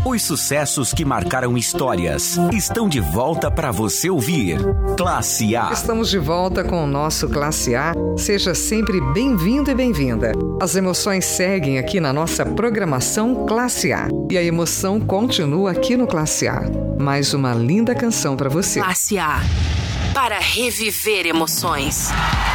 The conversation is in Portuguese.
Os sucessos que marcaram histórias estão de volta para você ouvir. Classe A. Estamos de volta com o nosso Classe A. Seja sempre bem-vindo e bem-vinda. As emoções seguem aqui na nossa programação Classe A. E a emoção continua aqui no Classe A. Mais uma linda canção para você. Classe A. Para reviver emoções.